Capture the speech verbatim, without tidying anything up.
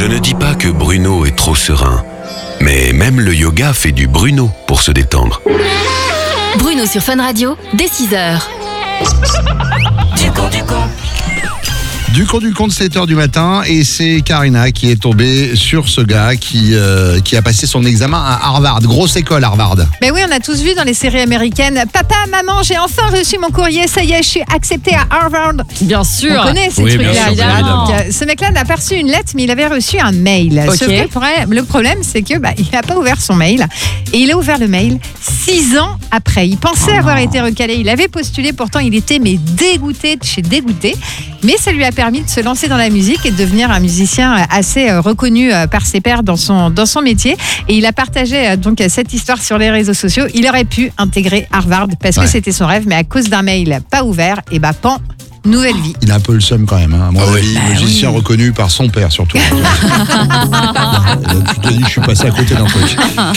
Je ne dis pas que Bruno est trop serein, mais même le yoga fait du Bruno pour se détendre. Bruno sur Fun Radio, dès six heures. Du con, du con. Du con du con de sept heures du matin, et c'est Karina qui est tombée sur ce gars qui, euh, qui a passé son examen à Harvard. Grosse école Harvard. Mais oui, on a tous vu dans les séries américaines. Papa, maman, j'ai enfin reçu mon courrier. Ça y est, je suis accepté à Harvard. Bien sûr. On connaît ces Oui, bien trucs-là. sûr, bien Donc, euh, ce mec-là n'a pas reçu une lettre, mais il avait reçu un mail. Ok. Sauf que le problème, le problème, c'est que bah, il n'a pas ouvert son mail. Et il a ouvert le mail six ans après. Il pensait avoir été recalé. Il avait postulé, pourtant il était mais dégoûté de chez dégoûté. Mais ça lui a permis de se lancer dans la musique et de devenir un musicien assez reconnu par ses pairs dans son, dans son métier. Et il a partagé donc cette histoire sur les réseaux sociaux. Il aurait pu intégrer Harvard parce Ouais. que c'était son rêve, mais à cause d'un mail pas ouvert, et bah pan, nouvelle vie. Il a un peu le seum quand même, hein. À mon Ah oui. avis, Bah musicien oui. reconnu par son père surtout. Je te dis, je suis passé à côté d'un truc.